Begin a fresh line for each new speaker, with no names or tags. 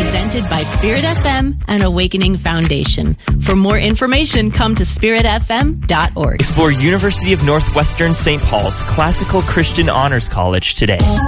Presented by Spirit FM and Awakening Foundation. For more information, come to spiritfm.org.
Explore University of Northwestern St. Paul's Classical Christian Honors College today.